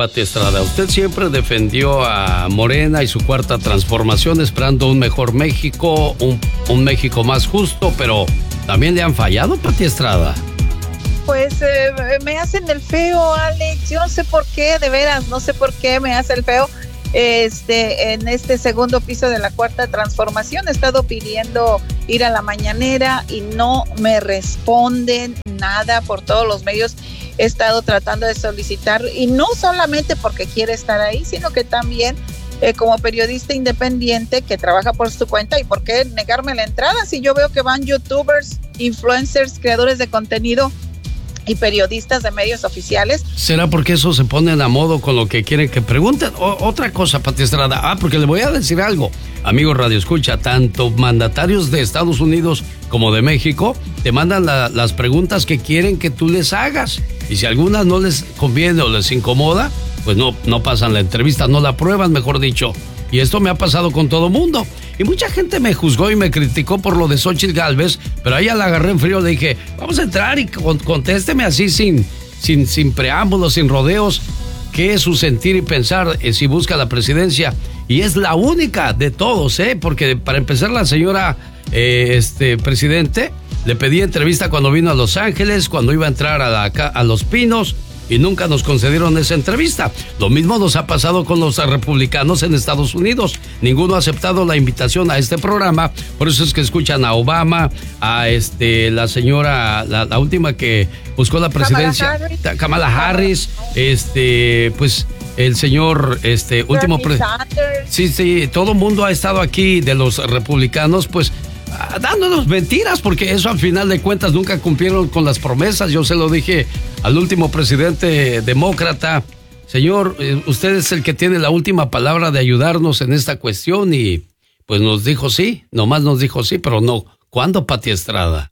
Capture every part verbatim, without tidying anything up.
Pati Estrada, usted siempre defendió a Morena y su cuarta transformación, esperando un mejor México, un, un México más justo, pero también le han fallado, Pati Estrada. Pues eh, me hacen el feo, Alex, yo no sé por qué, de veras, no sé por qué me hace el feo. Este, en este segundo piso de la cuarta transformación he estado pidiendo ir a la mañanera y no me responden nada por todos los medios. He estado tratando de solicitar, y no solamente porque quiere estar ahí, sino que también eh, como periodista independiente que trabaja por su cuenta. ¿Y por qué negarme la entrada si yo veo que van youtubers, influencers, creadores de contenido y periodistas de medios oficiales? ¿Será porque eso se ponen a modo con lo que quieren que pregunten? O, otra cosa, Pati Estrada. Ah, porque le voy a decir algo. Amigo Radio Escucha, tanto mandatarios de Estados Unidos como de México te mandan la, las preguntas que quieren que tú les hagas. Y si algunas no les conviene o les incomoda, pues no, no pasan la entrevista, no la aprueban, mejor dicho. Y esto me ha pasado con todo mundo. Y mucha gente me juzgó y me criticó por lo de Xóchitl Gálvez, pero a ella la agarré en frío, le dije, vamos a entrar y contésteme así sin, sin, sin preámbulos, sin rodeos, qué es su sentir y pensar eh, si busca la presidencia. Y es la única de todos, ¿eh? Porque para empezar, la señora eh, este, presidente le pedí entrevista cuando vino a Los Ángeles, cuando iba a entrar a, la, a Los Pinos, y nunca nos concedieron esa entrevista. Lo mismo nos ha pasado con los republicanos en Estados Unidos. Ninguno ha aceptado la invitación a este programa, por eso es que escuchan a Obama, a este la señora, la, la última que buscó la presidencia, Kamala Harris, Kamala Harris este, pues el señor, este, último pre- sí, sí, todo el mundo ha estado aquí de los republicanos, pues dándonos mentiras, porque eso al final de cuentas nunca cumplieron con las promesas. Yo se lo dije al último presidente demócrata, señor, usted es el que tiene la última palabra de ayudarnos en esta cuestión, y pues nos dijo sí, nomás nos dijo sí, pero no. ¿Cuándo, Pati Estrada?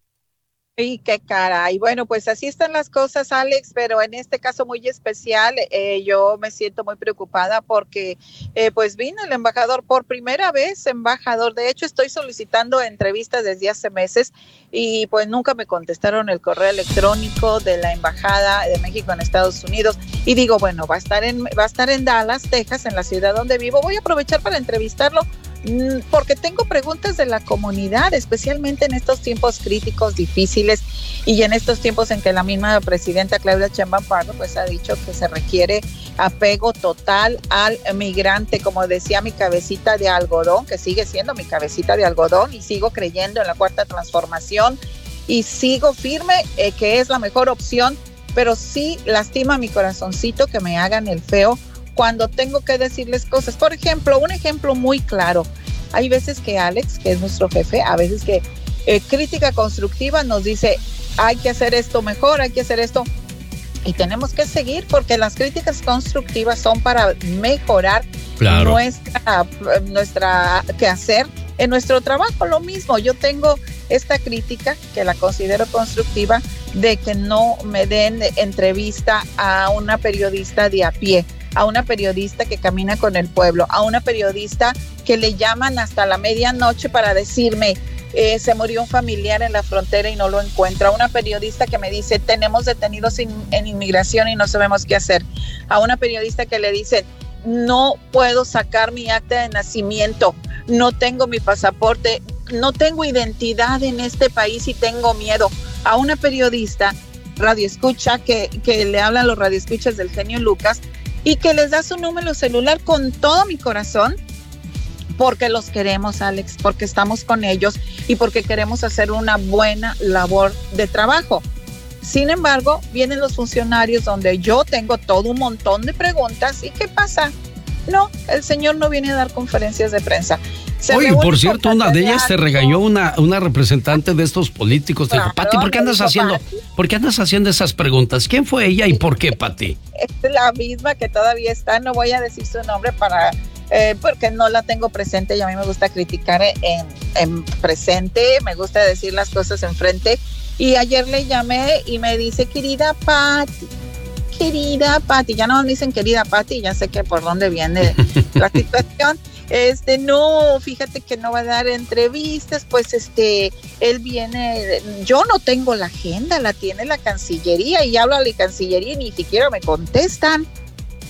Y qué caray. Bueno, pues así están las cosas, Alex, pero en este caso muy especial, eh, yo me siento muy preocupada porque eh, pues vino el embajador por primera vez, embajador. De hecho, estoy solicitando entrevistas desde hace meses y pues nunca me contestaron el correo electrónico de la Embajada de México en Estados Unidos. Y digo, bueno, va a estar en, va a estar en Dallas, Texas, en la ciudad donde vivo. Voy a aprovechar para entrevistarlo, porque tengo preguntas de la comunidad, especialmente en estos tiempos críticos, difíciles, y en estos tiempos en que la misma presidenta Claudia Sheinbaum Pardo pues ha dicho que se requiere apego total al migrante, como decía mi cabecita de algodón, que sigue siendo mi cabecita de algodón, y sigo creyendo en la cuarta transformación y sigo firme eh, que es la mejor opción, pero sí lastima mi corazoncito que me hagan el feo cuando tengo que decirles cosas. Por ejemplo, un ejemplo muy claro. Hay veces que Alex, que es nuestro jefe, a veces que eh, crítica constructiva nos dice, hay que hacer esto mejor, hay que hacer esto, y tenemos que seguir, porque las críticas constructivas son para mejorar claro. nuestra, nuestra quehacer en nuestro trabajo. Lo mismo, yo tengo esta crítica, que la considero constructiva, de que no me den entrevista a una periodista de a pie, a una periodista que camina con el pueblo, a una periodista que le llaman hasta la medianoche para decirme, eh, se murió un familiar en la frontera y no lo encuentro, a una periodista que me dice, tenemos detenidos in, en inmigración y no sabemos qué hacer, a una periodista que le dice, no puedo sacar mi acta de nacimiento, no tengo mi pasaporte, no tengo identidad en este país y tengo miedo, a una periodista radioescucha que, que le hablan los radioescuchas del genio Lucas, y que les da su número celular con todo mi corazón, porque los queremos, Alex, porque estamos con ellos y porque queremos hacer una buena labor de trabajo. Sin embargo, vienen los funcionarios donde yo tengo todo un montón de preguntas, ¿y qué pasa? No, el señor no viene a dar conferencias de prensa. Oye, por cierto, una de ellas te regañó una, una representante de estos políticos. Te dijo, claro, Pati, ¿por qué andas haciendo, ¿por qué andas haciendo esas preguntas? ¿Quién fue ella y por qué, Pati? Es la misma que todavía está, no voy a decir su nombre para, eh, porque no la tengo presente y a mí me gusta criticar en, en presente, me gusta decir las cosas enfrente. Y ayer le llamé y me dice, querida Pati, querida Pati, ya no me dicen querida Pati, ya sé que por dónde viene la situación. Este, no, fíjate que no va a dar entrevistas, pues este, él viene, yo no tengo la agenda, la tiene la Cancillería, y hablo a la Cancillería y ni siquiera me contestan.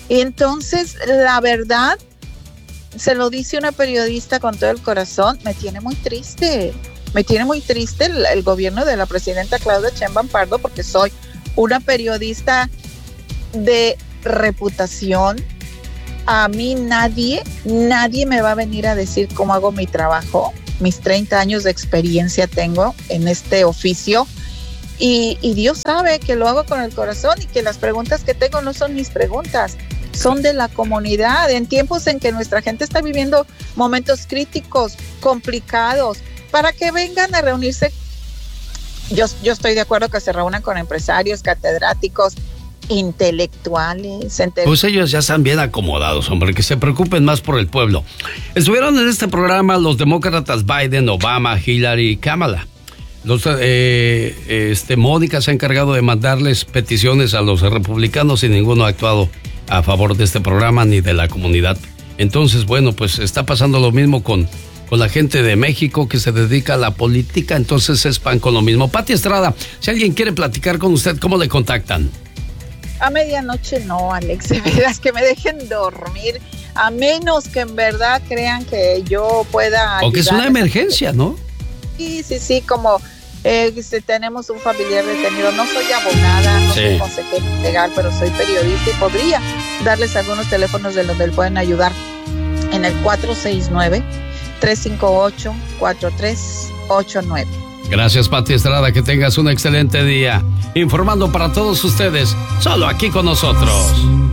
Y entonces, la verdad, se lo dice una periodista con todo el corazón, me tiene muy triste, me tiene muy triste el, el gobierno de la presidenta Claudia Sheinbaum Pardo, porque soy una periodista de reputación. A mí nadie, nadie me va a venir a decir cómo hago mi trabajo. Mis treinta años de experiencia tengo en este oficio y, y Dios sabe que lo hago con el corazón y que las preguntas que tengo no son mis preguntas, son de la comunidad, en tiempos en que nuestra gente está viviendo momentos críticos, complicados, para que vengan a reunirse. Yo, yo estoy de acuerdo que se reúnan con empresarios, catedráticos, intelectuales. Ente- Pues ellos ya están bien acomodados, hombre, que se preocupen más por el pueblo. Estuvieron en este programa los demócratas Biden, Obama, Hillary y Kamala. Los, eh, este, Mónica se ha encargado de mandarles peticiones a los republicanos y ninguno ha actuado a favor de este programa ni de la comunidad. Entonces, bueno, pues está pasando lo mismo con, con la gente de México que se dedica a la política, entonces es pan con lo mismo. Pati Estrada, si alguien quiere platicar con usted, ¿cómo le contactan? A medianoche no, Alex, de veras que me dejen dormir, a menos que en verdad crean que yo pueda ayudar. O que es una emergencia, ¿no? Sí, sí, sí, como eh, si tenemos un familiar detenido. No soy abogada, no Sí. soy consejera legal, pero soy periodista y podría darles algunos teléfonos de donde pueden ayudar en el cuatro seis nueve, tres cinco ocho, cuatro tres ocho nueve. Gracias, Pati Estrada, que tengas un excelente día. Informando para todos ustedes, solo aquí con nosotros.